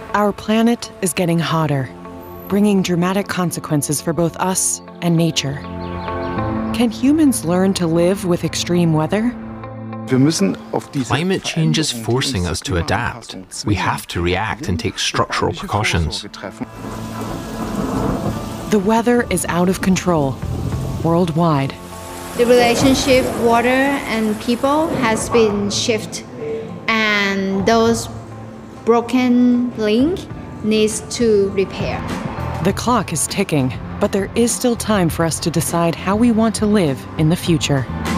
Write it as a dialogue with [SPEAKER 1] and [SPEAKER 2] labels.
[SPEAKER 1] Our planet is getting hotter, bringing dramatic consequences for both us and nature. Can humans learn to live with extreme weather?
[SPEAKER 2] Climate change is forcing us to adapt. We have to react and take structural precautions.
[SPEAKER 1] The weather is out of control worldwide.
[SPEAKER 3] The relationship water and people has been shifted, and those broken link needs to repair.
[SPEAKER 1] The clock is ticking, but there is still time for us to decide how we want to live in the future.